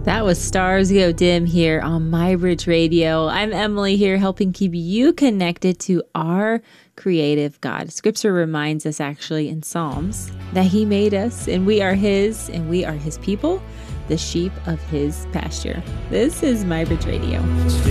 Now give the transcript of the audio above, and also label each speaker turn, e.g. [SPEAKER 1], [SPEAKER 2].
[SPEAKER 1] That was Stars Go Dim here on MyBridge Radio. I'm Emily here helping keep you connected to our creative God. Scripture reminds us actually in Psalms that he made us and we are his people, the sheep of his pasture. This is MyBridge Radio.